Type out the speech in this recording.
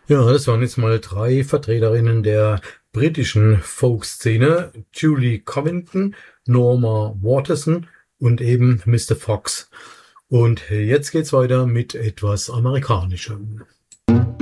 Ja, das waren jetzt mal 3 Vertreterinnen der britischen Folk-Szene: Julie Covington, Norma Waterson und eben Mr. Fox. Und jetzt geht's weiter mit etwas Amerikanischem.